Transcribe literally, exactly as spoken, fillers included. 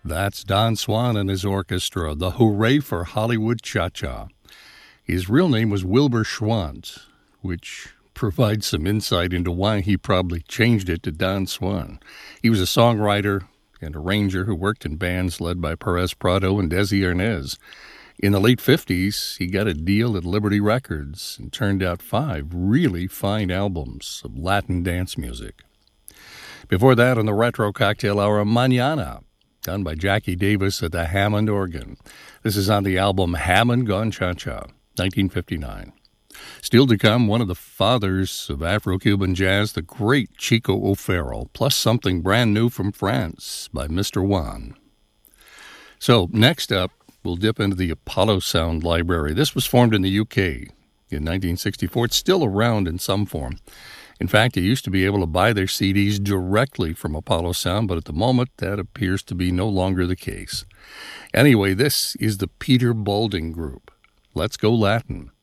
That's Don Swan and his orchestra, the Hooray for Hollywood Cha-Cha. His real name was Wilbur Schwantz, which provides some insight into why he probably changed it to Don Swan. He was a songwriter and arranger who worked in bands led by Perez Prado and Desi Arnaz. In the late fifties, he got a deal at Liberty Records and turned out five really fine albums of Latin dance music. Before that, on the Retro Cocktail Hour, Mañana, done by Jackie Davis at the Hammond organ. This is on the album Hammond Gone Cha-Cha, nineteen fifty-nine. Still to come, one of the fathers of Afro-Cuban jazz, the great Chico O'Farrell, plus something brand new from France by Mister Juan. So, next up, we'll dip into the Apollo Sound Library. This was formed in the U K in nineteen sixty-four. It's still around in some form. In fact, you used to be able to buy their C Ds directly from Apollo Sound, but at the moment, that appears to be no longer the case. Anyway, this is the Peter Balding Group. Let's go Latin.